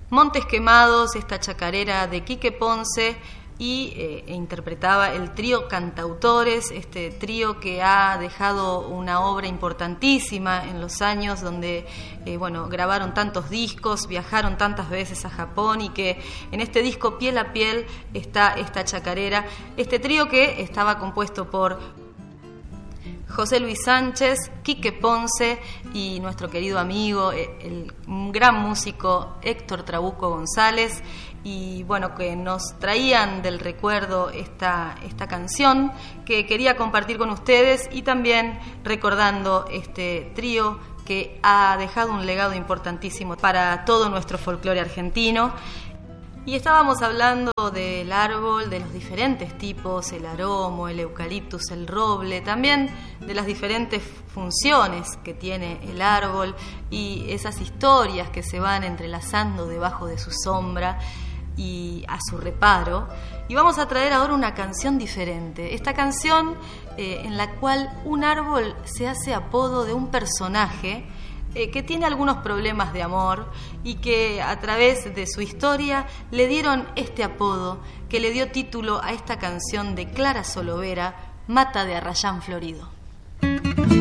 Montes Quemados, esta chacarera de Quique Ponce, y interpretaba el trío Cantautores, este trío que ha dejado una obra importantísima en los años donde grabaron tantos discos, viajaron tantas veces a Japón, y que en este disco Piel a Piel está esta chacarera, este trío que estaba compuesto por José Luis Sánchez, Quique Ponce y nuestro querido amigo, el gran músico Héctor Trabuco González, y que nos traían del recuerdo esta canción que quería compartir con ustedes, y también recordando este trío que ha dejado un legado importantísimo para todo nuestro folclore argentino. Y estábamos hablando del árbol, de los diferentes tipos, el aromo, el eucaliptus, el roble, también de las diferentes funciones que tiene el árbol y esas historias que se van entrelazando debajo de su sombra y a su reparo. Y vamos a traer ahora una canción diferente, esta canción en la cual un árbol se hace apodo de un personaje que tiene algunos problemas de amor y que a través de su historia le dieron este apodo que le dio título a esta canción de Clara Solovera, Mata de Arrayán Florido.